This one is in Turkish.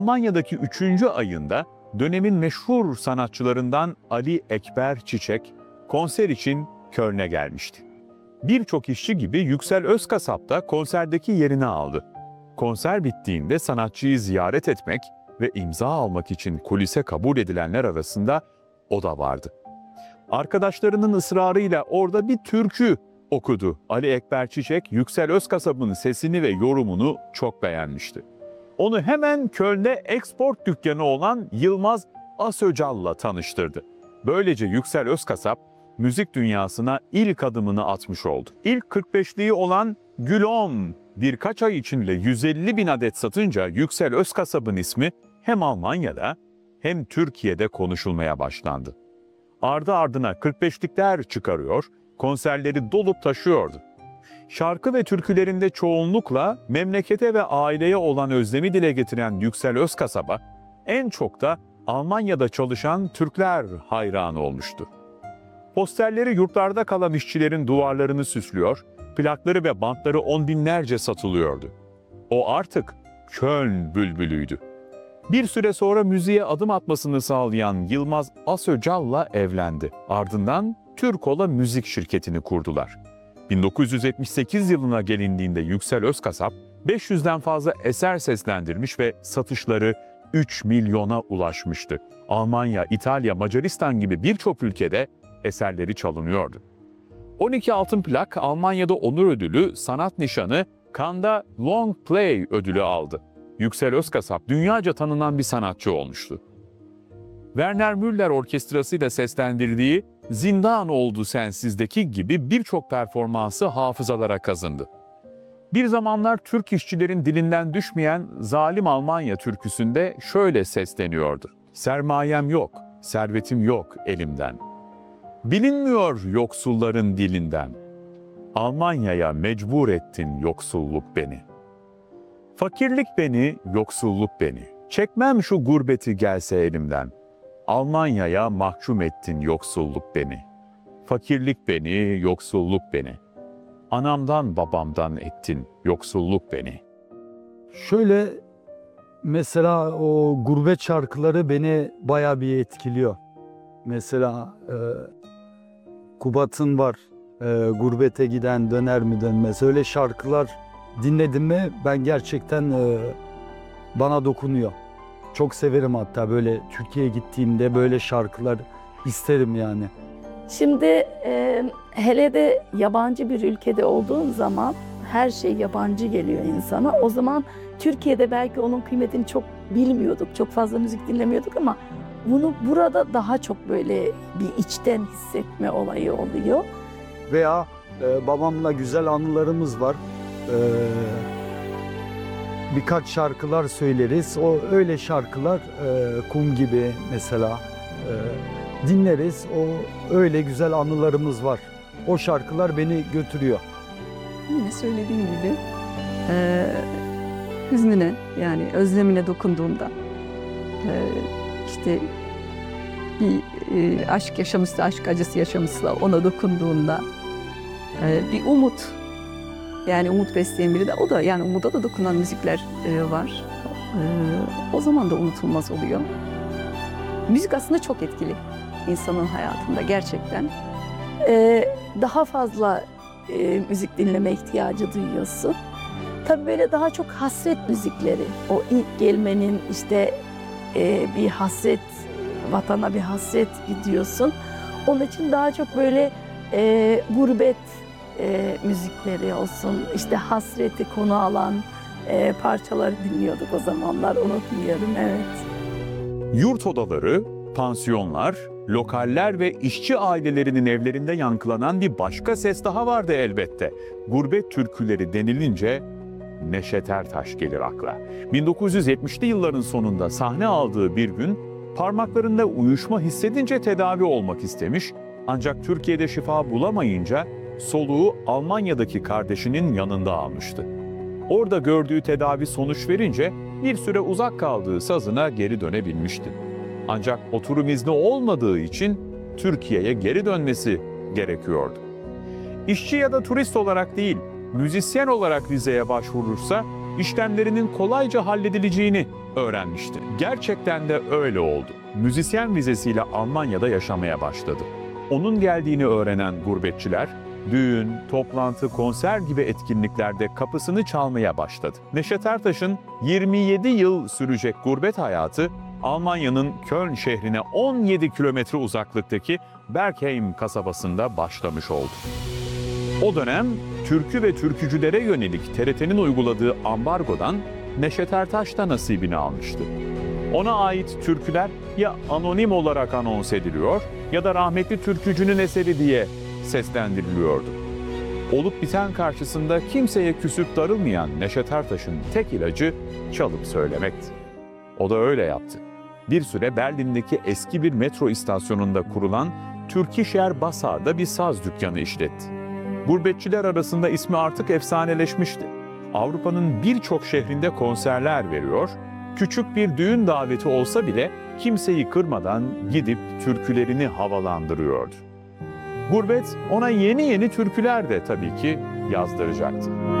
Almanya'daki 3. ayında dönemin meşhur sanatçılarından Ali Ekber Çiçek konser için Köln'e gelmişti. Birçok işçi gibi Yüksel Özkasap da konserdeki yerini aldı. Konser bittiğinde sanatçıyı ziyaret etmek ve imza almak için kulise kabul edilenler arasında o da vardı. Arkadaşlarının ısrarıyla orada bir türkü okudu. Ali Ekber Çiçek, Yüksel Özkasap'ın sesini ve yorumunu çok beğenmişti. Onu hemen Köln'de export dükkanı olan Yılmaz Asöcal'la tanıştırdı. Böylece Yüksel Özkasap, müzik dünyasına ilk adımını atmış oldu. İlk 45'liği olan Gülom birkaç ay içinde 150 bin adet satınca Yüksel Özkasap'ın ismi hem Almanya'da hem Türkiye'de konuşulmaya başlandı. Ardı ardına 45'likler çıkarıyor, konserleri dolup taşıyordu. Şarkı ve türkülerinde çoğunlukla memlekete ve aileye olan özlemi dile getiren Yüksel Özkasap'a en çok da Almanya'da çalışan Türkler hayran olmuştu. Posterleri yurtlarda kalan işçilerin duvarlarını süslüyor, plakları ve bantları on binlerce satılıyordu. O artık Köln bülbülüydü. Bir süre sonra müziğe adım atmasını sağlayan Yılmaz Asöcal'la evlendi. Ardından Türkola Müzik şirketini kurdular. 1978 yılına gelindiğinde Yüksel Özkasap 500'den fazla eser seslendirmiş ve satışları 3 milyona ulaşmıştı. Almanya, İtalya, Macaristan gibi birçok ülkede eserleri çalınıyordu. 12 altın plak, Almanya'da onur ödülü, sanat nişanı, Cannes'da Long Play ödülü aldı. Yüksel Özkasap dünyaca tanınan bir sanatçı olmuştu. Werner Müller orkestrasıyla seslendirdiği Zindan Oldu Sensiz'deki gibi birçok performansı hafızalara kazındı. Bir zamanlar Türk işçilerin dilinden düşmeyen Zalim Almanya türküsünde şöyle sesleniyordu. Sermayem yok, servetim yok elimden. Bilinmiyor yoksulların dilinden. Almanya'ya mecbur ettin yoksulluk beni. Fakirlik beni, yoksulluk beni. Çekmem şu gurbeti gelse elimden. Almanya'ya mahkum ettin yoksulluk beni. Fakirlik beni, yoksulluk beni. Anamdan babamdan ettin yoksulluk beni. Şöyle mesela o gurbet şarkıları beni bayağı bir etkiliyor. Mesela Kubat'ın var, gurbete giden döner mi dönmez. Öyle şarkılar dinledim mi ben gerçekten bana dokunuyor. Çok severim hatta böyle Türkiye'ye gittiğimde böyle şarkılar isterim yani. Şimdi hele de yabancı bir ülkede olduğun zaman her şey yabancı geliyor insana. O zaman Türkiye'de belki onun kıymetini çok bilmiyorduk, çok fazla müzik dinlemiyorduk ama bunu burada daha çok böyle bir içten hissetme olayı oluyor. Veya babamla güzel anılarımız var. Birkaç şarkılar söyleriz. O öyle şarkılar Kum gibi mesela dinleriz. O öyle güzel anılarımız var. O şarkılar beni götürüyor. Yine söylediğim gibi hüznüne yani özlemine dokunduğunda işte bir aşk yaşamışsa, aşk acısı yaşamışsa ona dokunduğunda bir umut yani umut besleyen biri de o da yani umuda da dokunan müzikler var. O zaman da unutulmaz oluyor. Müzik aslında çok etkili insanın hayatında gerçekten. Daha fazla müzik dinleme ihtiyacı duyuyorsun. Tabii böyle daha çok hasret müzikleri. O ilk gelmenin işte bir hasret, vatana bir hasret gidiyorsun. Onun için daha çok böyle gurbet müzikleri olsun, işte hasreti konu alan parçaları dinliyorduk o zamanlar, unutmuyorum, evet. Yurt odaları, pansiyonlar, lokaller ve işçi ailelerinin evlerinde yankılanan bir başka ses daha vardı elbette. Gurbet türküleri denilince Neşet Ertaş gelir akla. 1970'li yılların sonunda sahne aldığı bir gün parmaklarında uyuşma hissedince tedavi olmak istemiş, ancak Türkiye'de şifa bulamayınca soluğu Almanya'daki kardeşinin yanında almıştı. Orada gördüğü tedavi sonuç verince bir süre uzak kaldığı sazına geri dönebilmişti. Ancak oturum izni olmadığı için Türkiye'ye geri dönmesi gerekiyordu. İşçi ya da turist olarak değil, müzisyen olarak vizeye başvurursa işlemlerinin kolayca halledileceğini öğrenmişti. Gerçekten de öyle oldu. Müzisyen vizesiyle Almanya'da yaşamaya başladı. Onun geldiğini öğrenen gurbetçiler, düğün, toplantı, konser gibi etkinliklerde kapısını çalmaya başladı. Neşet Ertaş'ın 27 yıl sürecek gurbet hayatı, Almanya'nın Köln şehrine 17 kilometre uzaklıktaki Bergheim kasabasında başlamış oldu. O dönem türkü ve türkücülere yönelik TRT'nin uyguladığı ambargodan Neşet Ertaş da nasibini almıştı. Ona ait türküler ya anonim olarak anons ediliyor ya da rahmetli türkücünün eseri diye seslendiriliyordu. Olup biten karşısında kimseye küsüp darılmayan Neşet Ertaş'ın tek ilacı çalıp söylemekti. O da öyle yaptı. Bir süre Berlin'deki eski bir metro istasyonunda kurulan Türkischer Basar'da bir saz dükkanı işletti. Gurbetçiler arasında ismi artık efsaneleşmişti. Avrupa'nın birçok şehrinde konserler veriyor, küçük bir düğün daveti olsa bile kimseyi kırmadan gidip türkülerini havalandırıyordu. Gurbet ona yeni türküler de tabii ki yazdıracaktı.